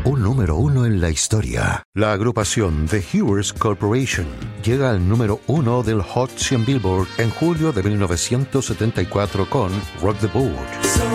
un número 1 en la historia. La agrupación The Hewers Corporation llega al número 1 del Hot 100 Billboard en julio de 1974 con Rock the Boat.